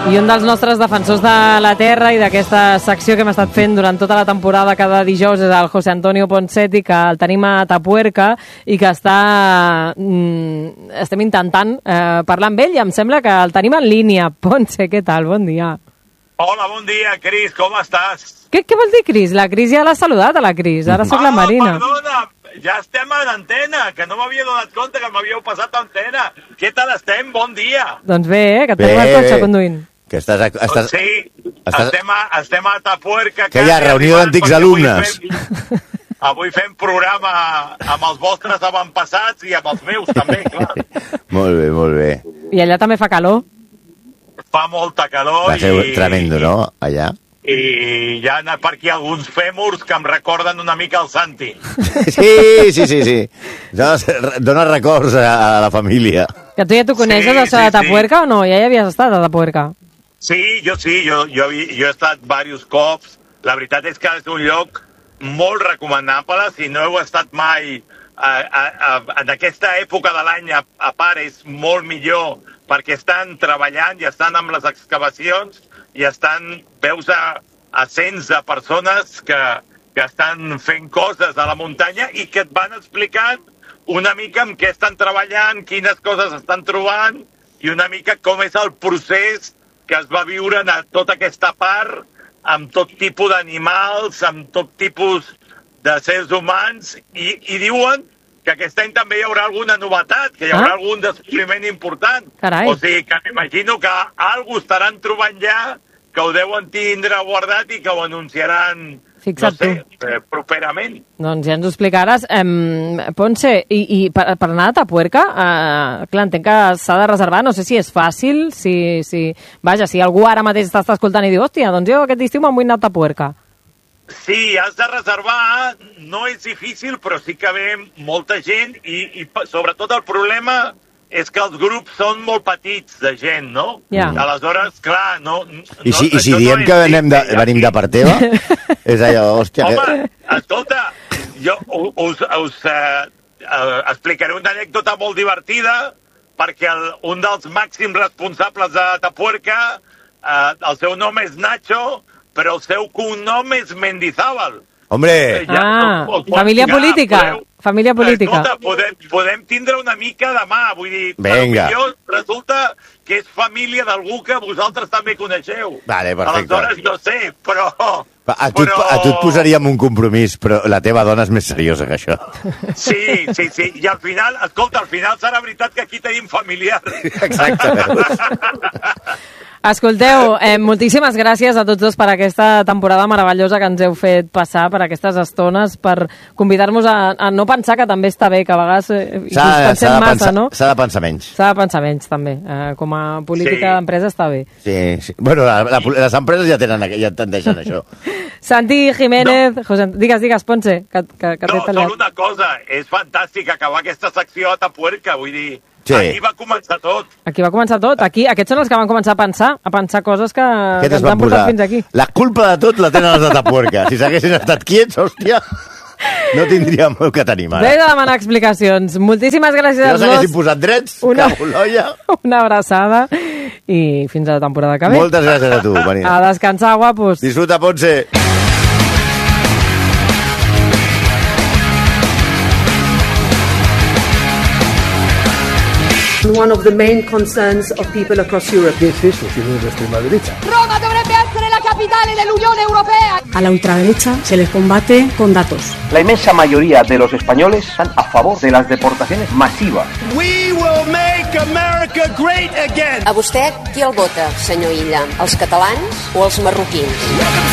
I un dels nostres defensors de la terra i d'aquesta secció que hem estat fent durant tota la temporada cada dijous és el José Antonio Ponseti, que el tenim a Atapuerca i que estem intentant parlar amb ell i em sembla que el tenim en línia. Ponce, què tal? Bon dia. Hola, bon dia, Cris, com estàs? Què vols dir, Cris? La Cris ja l'ha saludat, a la Cris. Ara soc la Marina. Perdona, ja estem en antena, que no m'havia donat compte que m'havíeu passat antena. Què tal estem? Bon dia. Doncs bé, que et tenim al cotxe conduint. Que estàs... Sí, estem a Atapuerca. Que hi ha reunió d'antics alumnes. Avui fem programa amb els vostres avantpassats i amb els meus, també, clar. Molt bé, molt bé. I allà també fa calor? Fa molta calor. Va ser tremendo, no?, allà. I hi ha per aquí alguns fèmurs que em recorden una mica el Santi. Sí. Dóna records a la família. Que tu ja t'ho coneixes, això d'Atapuerca, o no? Ja hi havies estat a Atapuerca? Sí, jo he estat diversos cops. La veritat és que és un lloc molt recomanable. Si no heu estat mai en aquesta època de l'any, a part, és molt millor perquè estan treballant i estan amb les excavacions i veus a cents de persones que estan fent coses a la muntanya i que et van explicant una mica amb què estan treballant, quines coses estan trobant i una mica com és el procés que es va viure en tota aquesta part, amb tot tipus d'animals, amb tot tipus de sers humans, i diuen que aquest any també hi haurà alguna novetat, que hi haurà algun descobriment important. Carai. O sigui, que m'imagino que alguna estaran trobant ja, que ho deuen tindre guardat i que ho anunciaran, properament. Doncs ja ens ho explicaràs. Ponce, i per anar a Atapuerca, clar, entenc que s'ha de reservar, no sé si és fàcil, vaja, si algú ara mateix t'està escoltant i diu, hòstia, doncs jo aquest estiu me'n vull anar a Atapuerca. Sí, has de reservar, no és difícil, però sí que ve molta gent i sobretot el problema és que els grups són molt petits de gent, no? Ja. Aleshores, clar, no... I si diem que venim de part teva? És allò, hòstia... Home, escolta, jo us explicaré una anècdota molt divertida perquè un dels màxims responsables d'Atapuerca, el seu nom és Nacho, però el seu cognom és Mendizábal. Hombre! Família política. Família política. Escolta, podem tindre una mica de mà, vull dir... Vinga. Resulta que és família d'algú que vosaltres també coneixeu. Vale, perfecte. Aleshores, no sé, però... A tu et posaríem un compromís, però la teva dona és més seriosa que això. Sí. I al final, escolta, al final serà veritat que aquí tenim familiars. Exacte. Escolteu, moltíssimes gràcies a tots dos per aquesta temporada meravellosa que ens heu fet passar, per aquestes estones, per convidar-nos a no pensar que també està bé, que a vegades pensem massa, no? S'ha de pensar menys. S'ha de pensar menys, també. Com a política d'empresa està bé. Sí. Bueno, les empreses ja tendeixen això. Santi Jiménez... No. Digues, Ponce. Solo una cosa. És fantàstic acabar aquesta secció a Atapuerca, vull dir... Sí. Aquí va començar tot. Aquests són els que van començar a pensar coses que ens han portat fins aquí. La culpa de tot la tenen els d'Atapuerca. Si s'haguessin estat quiets, hòstia, no tindríem el que tenim ara. Ves a demanar explicacions. Moltíssimes gràcies a tots. Si no s'haguessin posat drets, una abraçada i fins a la temporada que ve. Moltes gràcies a tu, Marina. A descansar, guapos. Disfruta, Ponce. One of the main concerns of people across Europe. ¿Qué es eso si no es la extrema derecha? Roma dovrebbe essere la capitale dell'Unione Europea. A la ultraderecha se les combate con datos. La inmensa mayoría de los españoles están a favor de las deportaciones masivas. We will make America great again. A vostè qui el vota, senyor Illa? Els catalans o els marroquins?